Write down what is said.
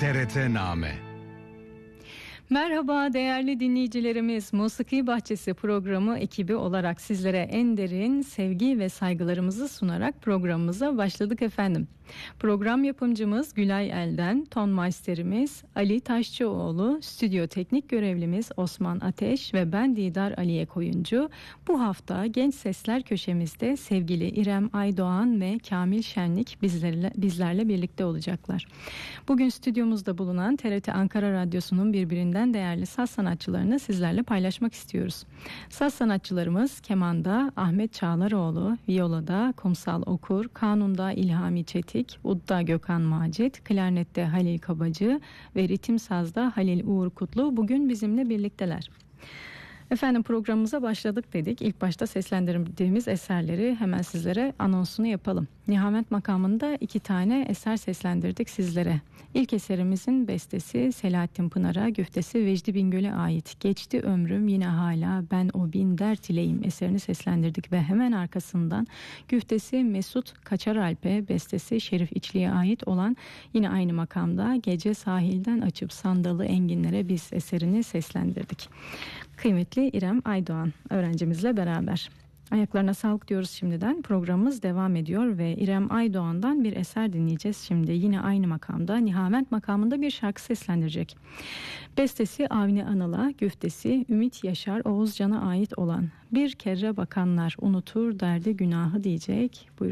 TRT-Name. Merhaba değerli dinleyicilerimiz, Musiki Bahçesi programı ekibi olarak sizlere en derin sevgi ve saygılarımızı sunarak programımıza başladık efendim. Program yapımcımız Gülay Elden, ton meisterimiz Ali Taşçıoğlu, stüdyo teknik görevlimiz Osman Ateş ve ben Didar Aliye Koyuncu. Bu hafta Genç Sesler köşemizde sevgili İrem Aydoğan ve Kamil Şenlik bizlerle birlikte olacaklar. Bugün stüdyomuzda bulunan TRT Ankara Radyosu'nun birbirinden değerli saz sanatçılarını sizlerle paylaşmak istiyoruz. Saz sanatçılarımız kemanda Ahmet Çağlaroğlu, viyolada Kumsal Okur, kanunda İlhami Çetik, udda Gökhan Macit, klarnette Halil Kabacı ve ritim sazda Halil Uğur Kutlu bugün bizimle birlikteler. Efendim programımıza başladık dedik. İlk başta seslendirdiğimiz eserleri hemen sizlere anonsunu yapalım. Nihamet makamında 2 tane eser seslendirdik sizlere. İlk eserimizin bestesi Selahattin Pınar'a, güftesi Vecdi Bingöl'e ait Geçti Ömrüm Yine Hala Ben O Bin Dert İleyim eserini seslendirdik ve hemen arkasından güftesi Mesut Kaçaralp'e, bestesi Şerif İçli'ye ait olan yine aynı makamda Gece Sahilden Açıp Sandalı Enginlere Biz eserini seslendirdik. Kıymetli İrem Aydoğan öğrencimizle beraber. Ayaklarına sağlık diyoruz şimdiden. Programımız devam ediyor ve İrem Aydoğan'dan bir eser dinleyeceğiz şimdi. Yine aynı makamda, Nihamet makamında bir şarkı seslendirecek. Bestesi Avni Anıl'a, güftesi Ümit Yaşar Oğuzcan'a ait olan Bir Kere Bakanlar Unutur Derdi Günahı diyecek. Buyurun.